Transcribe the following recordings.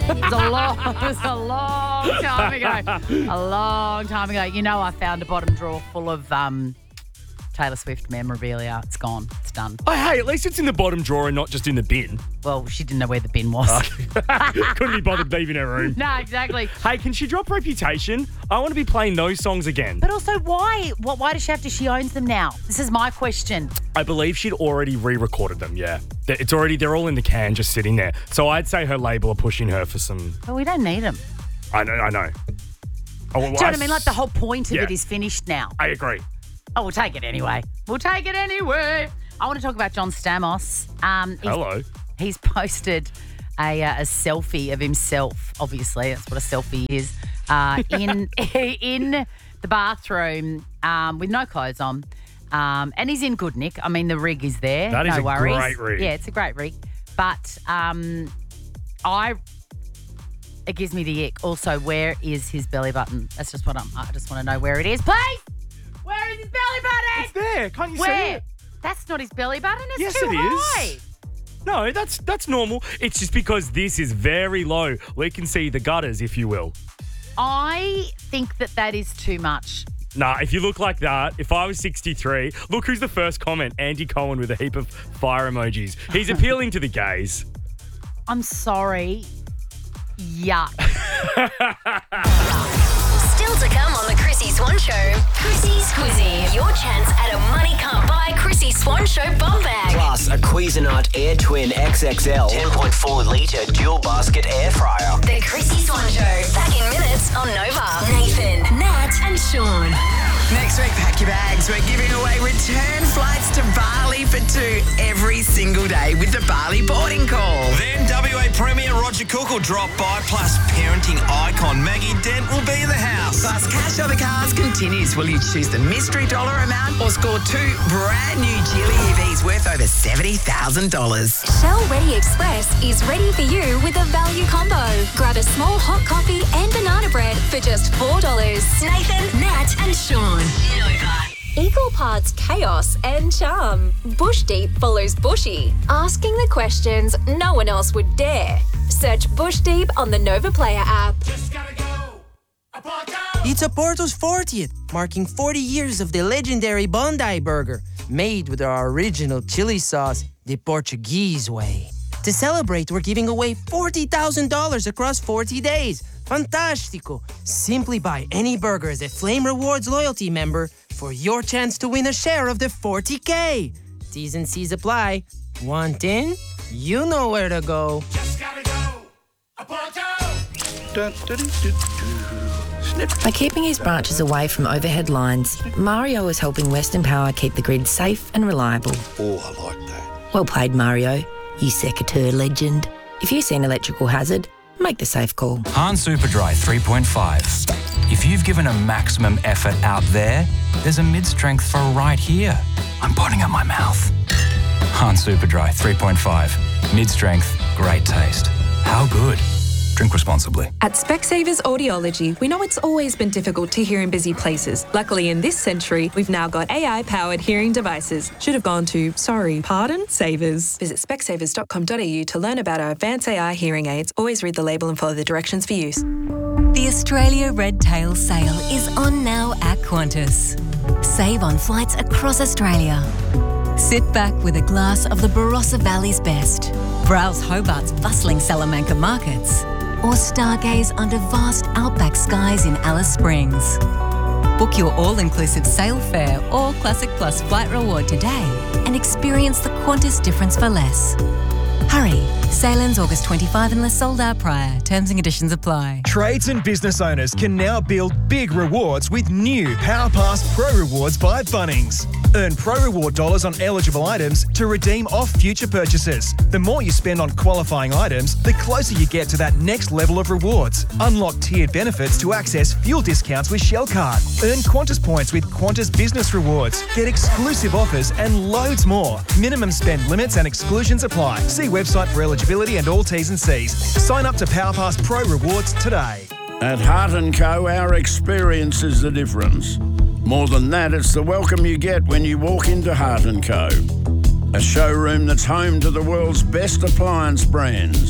It was a long time ago. A long time ago. You know, I found a bottom drawer full of Taylor Swift memorabilia. It's gone. It's done. Oh, hey, at least it's in the bottom drawer and not just in the bin. Well, she didn't know where the bin was. Couldn't be bothered leaving her room. No, exactly. Hey, can she drop Reputation? I want to be playing those songs again. But also, why? Why does she have to? She owns them now. This is my question. I believe she'd already re-recorded them, yeah. They're all in the can just sitting there. So I'd say her label are pushing her for some... But we don't need them. I know. Oh, well, Do you know what I mean? Like, the whole point of it is finished now. I agree. Oh, we'll take it anyway. I want to talk about John Stamos. Hello. He's posted a selfie of himself. Obviously, that's what a selfie is. In the bathroom with no clothes on. And he's in good nick. I mean, the rig is there. That is no a worries. great rig. Yeah, it's a great rig. But it gives me the ick. Also, where is his belly button? That's just what I just want to know where it is. Please! Where is his belly button? It's there. Can't you see Where? it? That's not his belly button. It's Yes, too it high. is. No, that's normal. It's just because this is very low. We can see the gutters, if you will. I think that is too much. Nah, if you look like that, if I was 63, look who's the first comment. Andy Cohen with a heap of fire emojis. He's appealing to the gays. I'm sorry. Yuck. Still to come on the Chrissy Swan Show. Chrissy's Quizzy. Your chance at a money can't buy Chrissy Swan Show bum bag. Plus a Cuisinart Air Twin XXL 10.4 litre dual basket air fryer. The Chrissy Swan Show. Back in minutes on Nova. Nathan, Nat and Sean. Next week, pack your bags. We're giving away return flights to Bali for 2 every single day with the Bali boarding call. Then WA Premier Roger Cook will drop by, plus parenting icon Maggie Dent will be in the house. Plus, Cash Over Cars continues. Will you choose the mystery dollar amount or score 2 brand new Geely EVs worth over $70,000? Shell Ready Express is ready for you with a value combo. Grab a small hot coffee and banana bread for just $4. Nathan, Nat and Sean. Nova. Equal parts chaos and charm. Bush Deep follows Bushy, asking the questions no one else would dare. Search Bush Deep on the Nova Player app. It's Oporto's 40th, marking 40 years of the legendary Bondi Burger, made with our original chili sauce, the Portuguese way. To celebrate, we're giving away $40,000 across 40 days. Fantastico! Simply buy any burger as a Flame Rewards loyalty member for your chance to win a share of the $40K. T's and C's apply. Want in? You know where to go. Just gotta go. Oporto! By keeping his branches away from overhead lines, Mario is helping Western Power keep the grid safe and reliable. Oh, I like that. Well played, Mario, you secateurs legend. If you see an electrical hazard, make the safe call. Hahn Superdry 3.5. If you've given a maximum effort out there, there's a mid-strength for right here. I'm putting in my mouth. Hahn Superdry 3.5. Mid-strength, great taste. How good? Drink responsibly. At Specsavers Audiology, we know it's always been difficult to hear in busy places. Luckily, in this century, we've now got AI-powered hearing devices. Should have gone to, Savers. Visit specsavers.com.au to learn about our advanced AI hearing aids. Always read the label and follow the directions for use. The Australia Red Tail Sale is on now at Qantas. Save on flights across Australia. Sit back with a glass of the Barossa Valley's best. Browse Hobart's bustling Salamanca markets. Or stargaze under vast outback skies in Alice Springs. Book your all-inclusive sail fare or Classic Plus flight reward today and experience the Qantas difference for less. Hurry, sail ends August 25 unless sold out prior. Terms and conditions apply. Trades and business owners can now build big rewards with new PowerPass Pro Rewards by Bunnings. Earn Pro Reward dollars on eligible items to redeem off future purchases. The more you spend on qualifying items, the closer you get to that next level of rewards. Unlock tiered benefits to access fuel discounts with Shell Card. Earn Qantas points with Qantas Business Rewards. Get exclusive offers and loads more. Minimum spend limits and exclusions apply. See website for eligibility and all T's and C's. Sign up to PowerPass Pro Rewards today. At Hart & Co, our experience is the difference. More than that, it's the welcome you get when you walk into Hart & Co. A showroom that's home to the world's best appliance brands.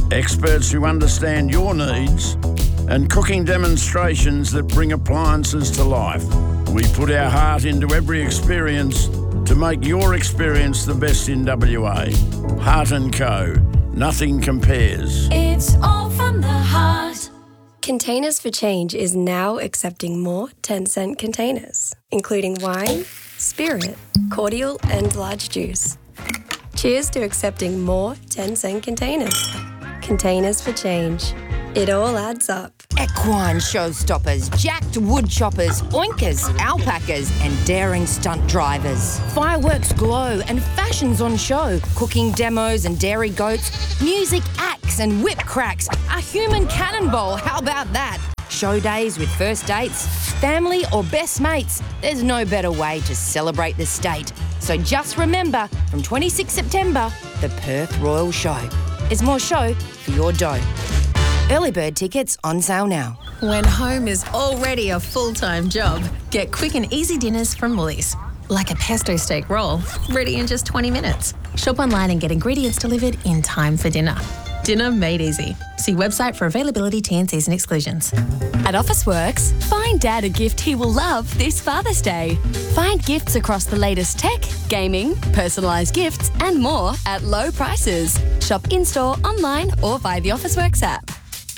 experts who understand your needs, and cooking demonstrations that bring appliances to life. We put our heart into every experience to make your experience the best in WA. Heart & Co. Nothing compares. It's all from the heart. Containers for Change is now accepting more 10-cent containers, including wine, spirit, cordial, and large juice. Cheers to accepting more 10-cent containers. Containers for Change. It all adds up. Equine showstoppers, jacked wood choppers, oinkers, alpacas, and daring stunt drivers. Fireworks glow and fashions on show. Cooking demos and dairy goats. Music acts and whip cracks. A human cannonball, how about that? Show days with first dates, family or best mates. There's no better way to celebrate the state. So just remember, from 26 September, the Perth Royal Show. There's more show for your dough. Early bird tickets on sale now. When home is already a full-time job, get quick and easy dinners from Woolies. Like a pesto steak roll, ready in just 20 minutes. Shop online and get ingredients delivered in time for dinner. Dinner made easy. See website for availability, T&Cs and exclusions. At Officeworks, find Dad a gift he will love this Father's Day. Find gifts across the latest tech, gaming, personalised gifts and more at low prices. Shop in-store, online or via the Officeworks app.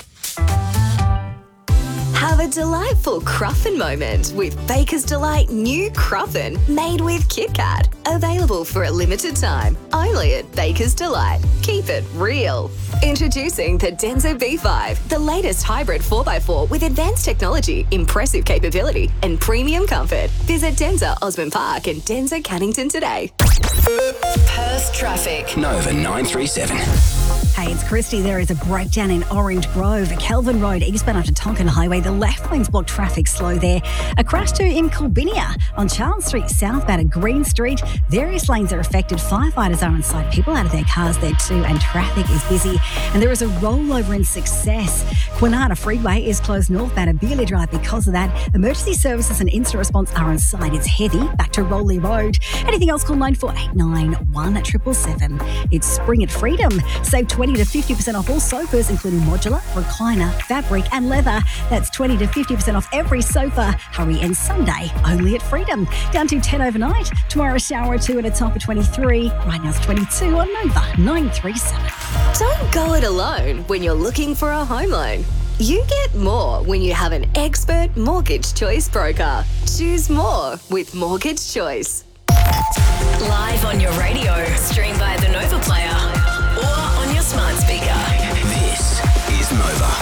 Have a delightful Cruffin moment with Baker's Delight new Cruffin made with Kit Kat. Available for a limited time, only at Baker's Delight. Keep it real. Introducing the Denso B5, the latest hybrid 4x4 with advanced technology, impressive capability and premium comfort. Visit Denso Osborne Park and Denso Cannington today. Perth traffic. Nova 937. Hey, it's Christy. There is a breakdown in Orange Grove. Kelvin Road, eastbound onto Tonkin Highway. The left lane's blocked traffic slow there. A crash too in Colbinia on Charles Street, southbound at Green Street. Various lanes are affected. Firefighters are on site. People out of their cars there too, and traffic is busy. And there is a rollover in Success. Quinana Freeway is closed northbound at Bealey Drive because of that. Emergency services and instant response are on site. It's heavy. Back to Rowley Road. Anything else, call 9489 1777. It's spring at Freedom. Save 20 to 50% off all sofas, including modular, recliner, fabric and leather. That's 20 to 50% off every sofa. Hurry and Sunday only at Freedom. Down to 10 overnight. Tomorrow a shower or two at a top of 23. Right now it's 22 on Nova 937. Don't go it alone when you're looking for a home loan. You get more when you have an expert mortgage choice broker. Choose more with Mortgage Choice. Live on your radio, stream via the Nova Player or on your smart speaker. This is Nova.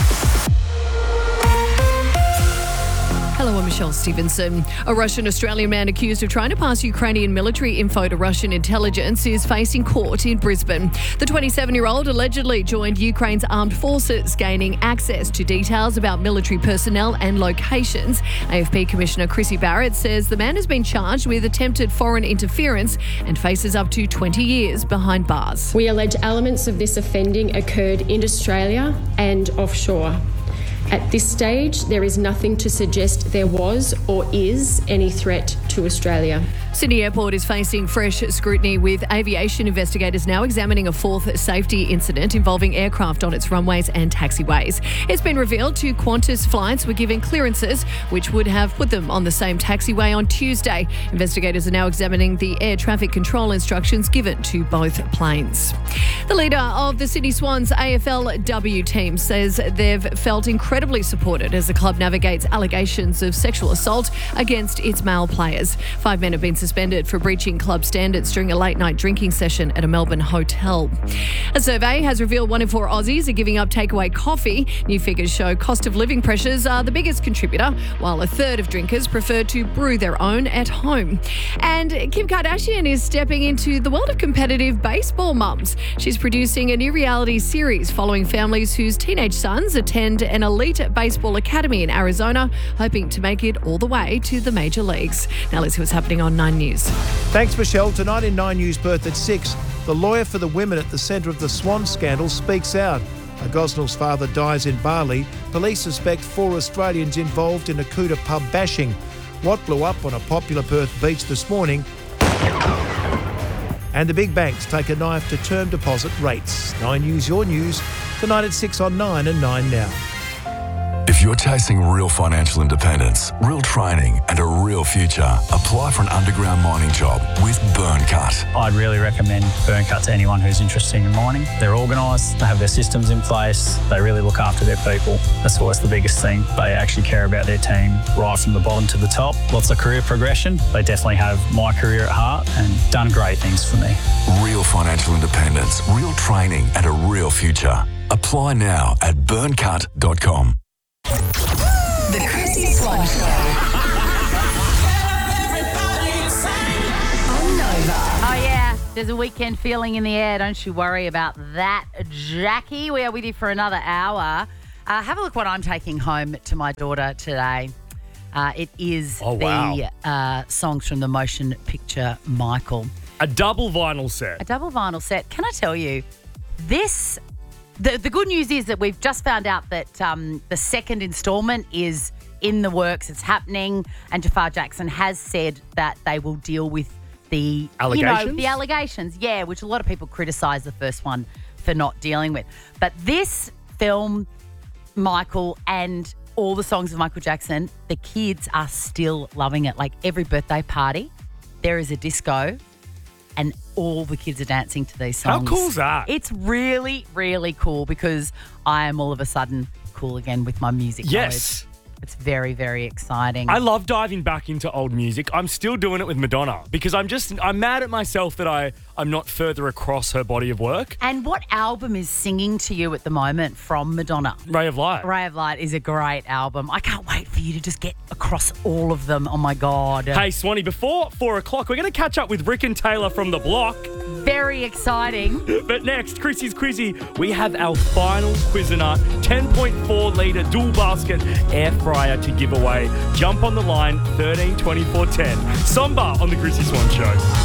Hello, I'm Michelle Stevenson. A Russian-Australian man accused of trying to pass Ukrainian military info to Russian intelligence is facing court in Brisbane. The 27-year-old allegedly joined Ukraine's armed forces, gaining access to details about military personnel and locations. AFP Commissioner Chrissy Barrett says the man has been charged with attempted foreign interference and faces up to 20 years behind bars. We allege elements of this offending occurred in Australia and offshore. At this stage, there is nothing to suggest there was or is any threat to Australia. Sydney Airport is facing fresh scrutiny, with aviation investigators now examining a fourth safety incident involving aircraft on its runways and taxiways. It's been revealed two Qantas flights were given clearances which would have put them on the same taxiway on Tuesday. Investigators are now examining the air traffic control instructions given to both planes. The leader of the Sydney Swans AFLW team says they've felt incredibly supported as the club navigates allegations of sexual assault against its male players. 5 men have been suspended for breaching club standards during a late-night drinking session at a Melbourne hotel. A survey has revealed 1 in 4 Aussies are giving up takeaway coffee. New figures show cost of living pressures are the biggest contributor, while a third of drinkers prefer to brew their own at home. And Kim Kardashian is stepping into the world of competitive baseball mums. She's producing a new reality series following families whose teenage sons attend an elite baseball academy in Arizona, hoping to make it all the way to the major leagues. Now let's see what's happening on 9 News. Thanks, Michelle. Tonight in 9 News Perth at 6, the lawyer for the women at the centre of the Swan scandal speaks out. A Gosnell's father dies in Bali. Police suspect 4 Australians involved in a Kuta pub bashing. What blew up on a popular Perth beach this morning? And the big banks take a knife to term deposit rates. 9 News, your news. Tonight at 6 on 9 and 9 Now. If you're chasing real financial independence, real training and a real future, apply for an underground mining job with Burncut. I'd really recommend Burncut to anyone who's interested in mining. They're organised, they have their systems in place, they really look after their people. That's always the biggest thing. They actually care about their team right from the bottom to the top. Lots of career progression. They definitely have my career at heart and done great things for me. Real financial independence, real training and a real future. Apply now at burncut.com. The Chrissy Swan Show. On Nova. Oh, yeah. There's a weekend feeling in the air. Don't you worry about that, Jackie. We are with you for another hour. Have a look what I'm taking home to my daughter today. It is the songs from the motion picture Michael. A double vinyl set. A double vinyl set. Can I tell you, this... The good news is that we've just found out that the second instalment is in the works. It's happening. And Jafar Jackson has said that they will deal with the allegations. The allegations, yeah, which a lot of people criticise the first one for not dealing with. But this film, Michael, and all the songs of Michael Jackson, the kids are still loving it. Like every birthday party, there is a disco. And all the kids are dancing to these songs. How cool is that? It's really, really cool because I am all of a sudden cool again with my music knowledge. It's very, very exciting. I love diving back into old music. I'm still doing it with Madonna because I'm mad at myself that I'm not further across her body of work. And what album is singing to you at the moment from Madonna? Ray of Light. Ray of Light is a great album. I can't wait for you to just get across all of them. Oh, my God. Hey, Swanee, before 4 o'clock, we're going to catch up with Rick and Taylor from The Block. Very exciting. But next, Chrissy's Quizzy, we have our final Cuisinart 10.4 litre dual basket air fryer to give away. Jump on the line 13 24 10. Samba on the Chrissy Swan Show.